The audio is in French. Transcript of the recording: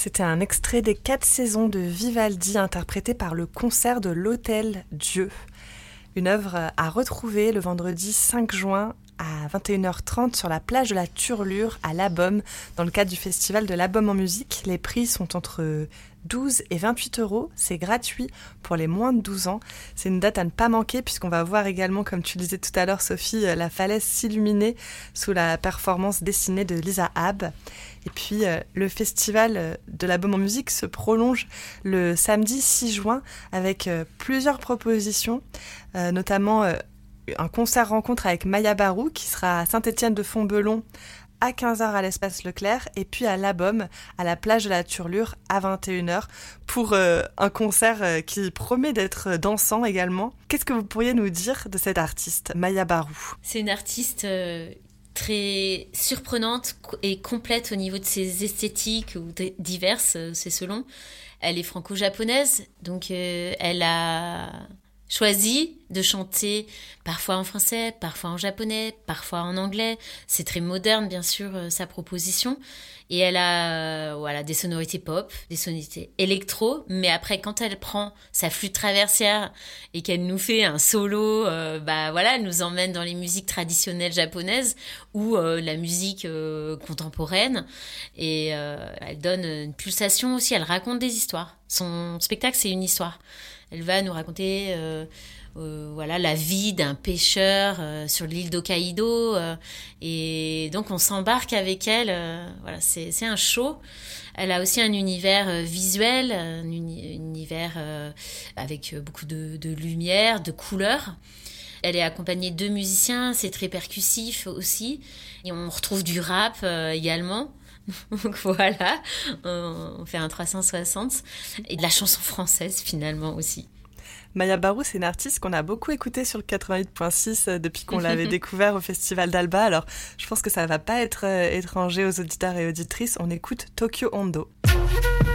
C'était un extrait des 4 saisons de Vivaldi interprété par le concert de l'Hôtel Dieu. Une œuvre à retrouver le vendredi 5 juin à 21h30 sur la plage de la Turlure à l'Abom dans le cadre du festival de l'Abom en musique. Les prix sont entre 12 et 28 €. C'est gratuit pour les moins de 12 ans. C'est une date à ne pas manquer puisqu'on va voir également, comme tu le disais tout à l'heure Sophie, la falaise s'illuminer sous la performance dessinée de Lisa Habb. Et puis le festival de l'Abom en musique se prolonge le samedi 6 juin avec plusieurs propositions, notamment un concert-rencontre avec Maya Barou qui sera à Saint-Étienne-de-Fontbellon à 15h à l'espace Leclerc et puis à l'Abom à la plage de la Turlure à 21h pour un concert qui promet d'être dansant également. Qu'est-ce que vous pourriez nous dire de cette artiste, Maya Barou ? C'est une artiste très surprenante et complète au niveau de ses esthétiques ou diverses, c'est selon. Elle est franco-japonaise, donc elle a choisi de chanter parfois en français, parfois en japonais, parfois en anglais. C'est très moderne, bien sûr, sa proposition. Et elle a des sonorités pop, des sonorités électro. Mais après, quand elle prend sa flûte traversière et qu'elle nous fait un solo, elle nous emmène dans les musiques traditionnelles japonaises ou la musique contemporaine. Et elle donne une pulsation aussi. Elle raconte des histoires. Son spectacle, c'est une histoire. Elle va nous raconter la vie d'un pêcheur sur l'île d'Hokkaido. Et donc, on s'embarque avec elle. C'est un show. Elle a aussi un univers visuel, un univers avec beaucoup de lumière, de couleurs. Elle est accompagnée de musiciens, c'est très percussif aussi. Et on retrouve du rap également. Donc voilà, on fait un 360 et de la chanson française finalement aussi. Maya Barou, c'est une artiste qu'on a beaucoup écoutée sur le 88.6 depuis qu'on l'avait découvert au Festival d'Alba. Alors, je pense que ça ne va pas être étranger aux auditeurs et auditrices. On écoute Tokyo Hondo.